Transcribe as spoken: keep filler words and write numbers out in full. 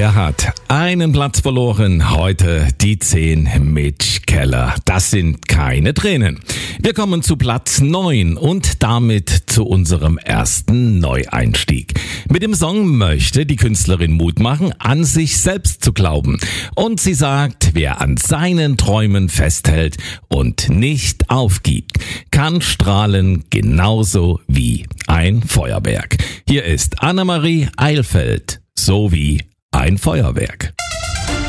Er hat einen Platz verloren, heute die zehn Mitch Keller. Das sind keine Tränen. Wir kommen zu Platz neun und damit zu unserem ersten Neueinstieg. Mit dem Song möchte die Künstlerin Mut machen, an sich selbst zu glauben. Und sie sagt, wer an seinen Träumen festhält und nicht aufgibt, kann strahlen genauso wie ein Feuerwerk. Hier ist Annemarie Eilfeld, so wie ein Feuerwerk.